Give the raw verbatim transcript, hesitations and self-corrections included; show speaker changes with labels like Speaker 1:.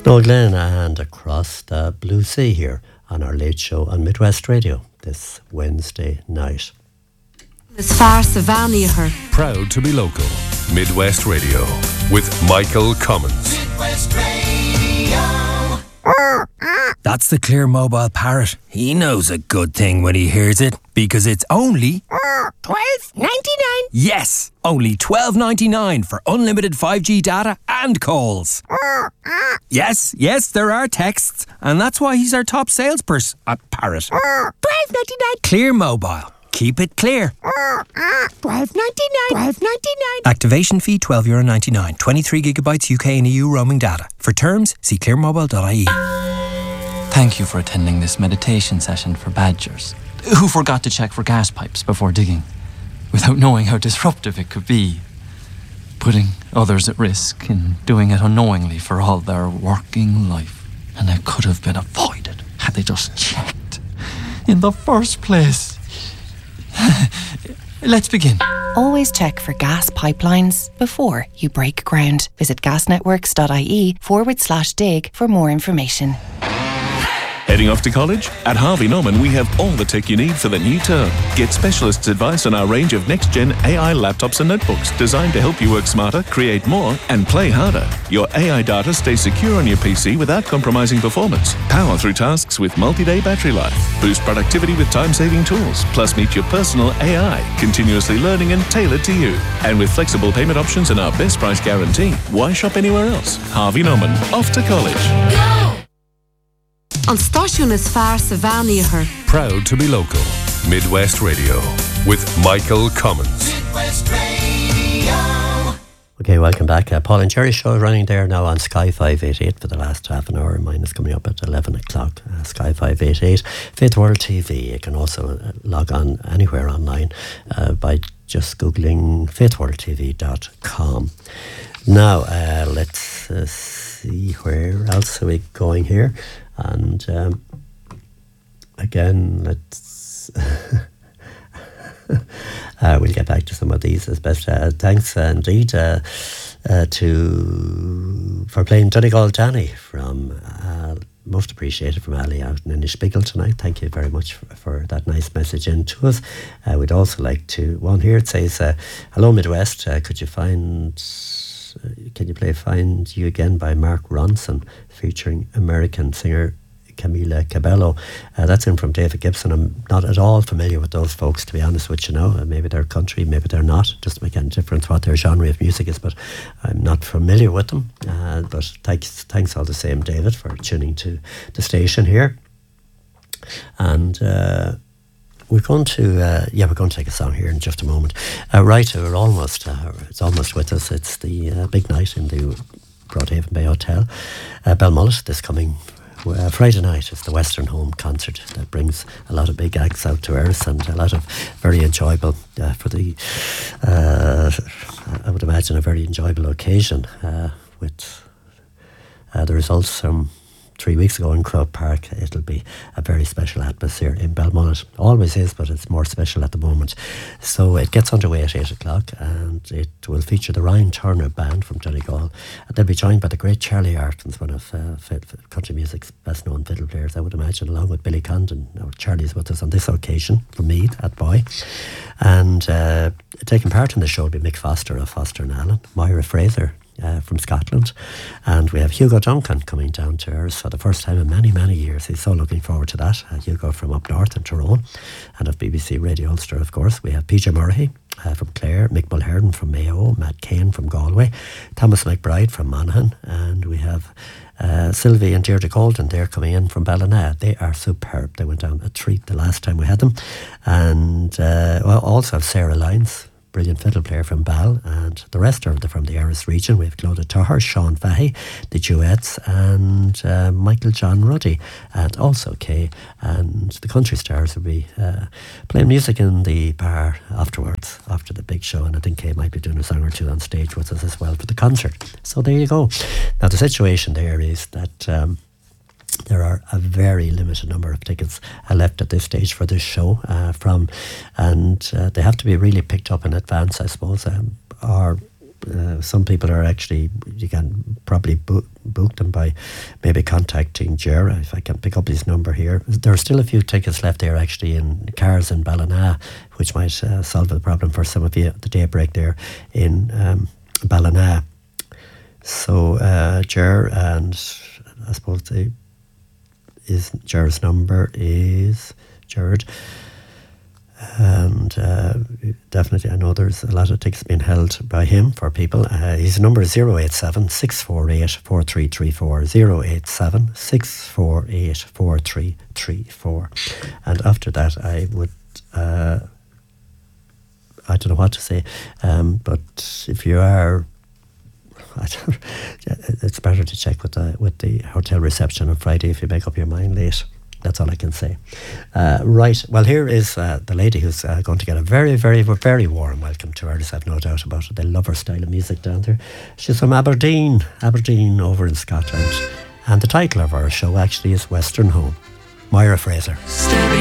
Speaker 1: Snow Glen and across the Blue Sea here on our late show on Midwest Radio this Wednesday night.
Speaker 2: As far Savannah her.
Speaker 3: Proud to be local. Midwest Radio with Michael Cummins.
Speaker 4: Midwest Radio.
Speaker 5: That's the Clear Mobile Parrot. He knows a good thing when he hears it, because it's only
Speaker 6: twelve ninety-nine.
Speaker 5: Yes, only twelve ninety-nine for unlimited five G data and calls. Yes, yes, there are texts, and that's why he's our top salesperson at Parrot.
Speaker 6: twelve ninety-nine.
Speaker 5: Clear Mobile. Keep it clear.
Speaker 6: twelve ninety-nine. twelve ninety-nine.
Speaker 5: Activation fee twelve euro ninety-nine. twenty-three gigabytes U K and E U roaming data. For terms, see clear mobile dot I E.
Speaker 7: Thank you for attending this meditation session for badgers who forgot to check for gas pipes before digging, without knowing how disruptive it could be, putting others at risk and doing it unknowingly for all their working life. And it could have been avoided had they just checked in the first place. Let's begin.
Speaker 8: Always check for gas pipelines before you break ground. Visit gasnetworks.ie forward slash dig for more information.
Speaker 3: Heading off to college? At Harvey Norman, we have all the tech you need for the new term. Get specialists' advice on our range of next-gen A I laptops and notebooks designed to help you work smarter, create more, and play harder. Your A I data stays secure on your P C without compromising performance. Power through tasks with multi-day battery life. Boost productivity with time-saving tools. Plus, meet your personal A I, continuously learning and tailored to you. And with flexible payment options and our best price guarantee, why shop anywhere else? Harvey Norman, off to college.
Speaker 2: Go! On Station as far Savannah her.
Speaker 3: Proud to be local. Midwest Radio with Michael Cummins.
Speaker 4: Midwest Radio.
Speaker 1: Okay, welcome back. Uh, Paul and Jerry show running there now on Sky five eighty-eight for the last half an hour. Mine is coming up at eleven o'clock. Uh, Sky five eighty-eight. Fifth World T V. You can also uh, log on anywhere online uh, by just googling fifth world t v dot com. Now, uh, let's uh, see where else are we going here. And um, again, let's uh, we'll get back to some of these as best. Uh, thanks uh, indeed uh, uh, to for playing Donegal Danny from uh, most appreciated from Ali out in Inishbiggle tonight. Thank you very much for, for that nice message in to us. Uh, we'd also like to one here. It says, uh, "Hello Midwest. Uh, could you find?" Can you play Find You Again by Mark Ronson featuring American singer Camila Cabello? Uh, that's in from David Gibson. I'm not at all familiar with those folks, to be honest with you now. Uh, maybe they're country, maybe they're not. Just to make any difference what their genre of music is, but I'm not familiar with them. Uh, but thanks, thanks all the same, David, for tuning to the station here. And uh, we're going to, uh, yeah, we're going to take a song here in just a moment. Uh, right, we're almost, uh, it's almost with us. It's the uh, big night in the Broadhaven Bay Hotel, uh, Belmullet, this coming uh, Friday night. It's the Western Home concert that brings a lot of big acts out to Eris and a lot of very enjoyable, uh, for the, uh, I would imagine a very enjoyable occasion uh, with uh, the results from three weeks ago in Croke Park. It'll be a very special atmosphere in Belmullet. Always is, but it's more special at the moment. So it gets underway at eight o'clock and it will feature the Ryan Turner Band from Donegal. And they'll be joined by the great Charlie Artons, one of uh, country music's best known fiddle players, I would imagine, along with Billy Condon. Now, Charlie's with us on this occasion from Meath at Boy. And uh, taking part in the show will be Mick Foster of Foster and Allen, Moira Fraser, Uh, from Scotland, and we have Hugo Duncan coming down to Eris for the first time in many many years. He's so looking forward to that. uh, Hugo from up north in Tyrone, and of B B C Radio Ulster, of course. We have P J Murray uh, from Clare, Mick Mulherden from Mayo, Matt Kane from Galway, Thomas McBride from Monaghan, and we have uh, Sylvie and Deirdre Golden. They're coming in from Ballina. They are superb. They went down a treat the last time we had them. And uh, well, also have Sarah Lyons, brilliant fiddle player from Ball, and the rest are from the Eris region. We have Clodagh Tuher, Sean Fahey, the Duets, and uh, Michael John Ruddy, and also Kay, and the Country Stars will be uh, playing music in the bar afterwards, after the big show, and I think Kay might be doing a song or two on stage with us as well for the concert. So there you go. Now the situation there is that um, there are a very limited number of tickets uh, left at this stage for this show, uh, from, and uh, they have to be really picked up in advance, I suppose, um, or uh, some people are actually, you can probably bo- book them by maybe contacting Ger, if I can pick up his number here. There are still a few tickets left there actually in cars in Ballina, which might uh, solve the problem for some of you at the daybreak there in um, Ballina. So uh, Ger, and I suppose the is Ger's number is Jared. And uh, definitely, I know there's a lot of tickets being held by him for people. Uh, his number is zero eight seven, six four eight, four three three four, zero eight seven, six four eight, four three three four. And after that, I would, uh, I don't know what to say, um, but if you are, I don't, it's better to check with the, with the hotel reception on Friday if you make up your mind late. That's all I can say. Uh, right, well, here is uh, the lady who's uh, going to get a very, very, very warm welcome to artists, I've no doubt about it. They love her style of music down there. She's from Aberdeen, Aberdeen over in Scotland. And the title of our show actually is Western Home. Moira Fraser.
Speaker 4: Stereo.